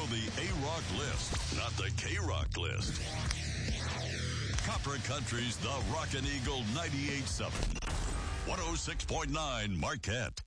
the A-Rock list, not the K-Rock list. Copper Country's The Rockin' Eagle 98.7. 106.9 Marquette.